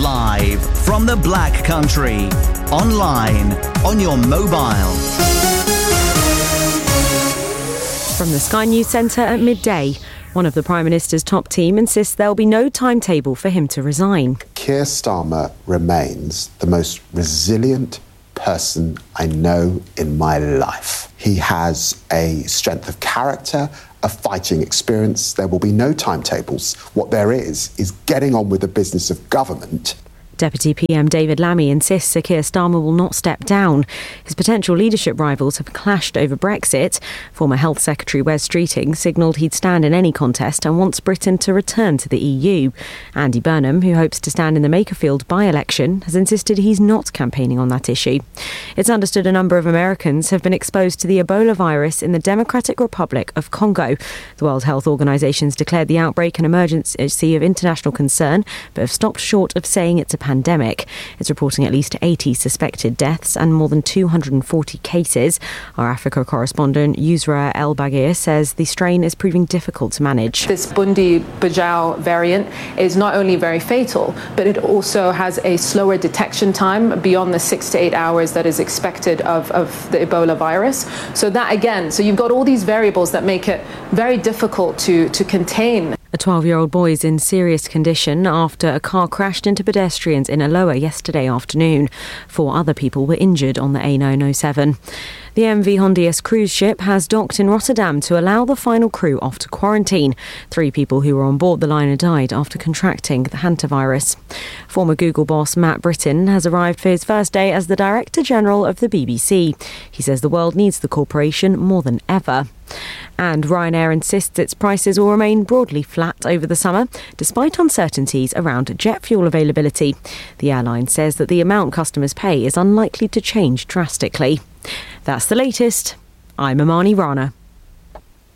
Live from the Black Country. Online, on your mobile. From the Sky News Centre at midday, one of the Prime Minister's top team insists there'll be no timetable for him to resign. Keir Starmer remains the most resilient person I know in my life. He has a strength of character, a fighting experience. There will be no timetables. What there is getting on with the business of government. Deputy PM David Lammy insists Sir Keir Starmer will not step down. His potential leadership rivals have clashed over Brexit. Former Health Secretary Wes Streeting signalled he'd stand in any contest and wants Britain to return to the EU. Andy Burnham, who hopes to stand in the Makerfield by-election, has insisted he's not campaigning on that issue. It's understood a number of Americans have been exposed to the Ebola virus in the Democratic Republic of Congo. The World Health Organization's declared the outbreak an emergency of international concern, but have stopped short of saying it's a pandemic. It's reporting at least 80 suspected deaths and more than 240 cases. Our Africa correspondent Yusra El Bagir says the strain is proving difficult to manage. This Bundi-Bajau variant is not only very fatal, but it also has a slower detection time beyond the 6 to 8 hours that is expected of the Ebola virus. So you've got all these variables that make it very difficult to contain. A 12-year-old boy is in serious condition after a car crashed into pedestrians in Aloha yesterday afternoon. 4 other people were injured on the A907. The MV Hondius cruise ship has docked in Rotterdam to allow the final crew off to quarantine. 3 people who were on board the liner died after contracting the hantavirus. Former Google boss Matt Britton has arrived for his first day as the Director General of the BBC. He says the world needs the corporation more than ever. And Ryanair insists its prices will remain broadly flat over the summer, despite uncertainties around jet fuel availability. The airline says that the amount customers pay is unlikely to change drastically. That's the latest. I'm Amani Rana.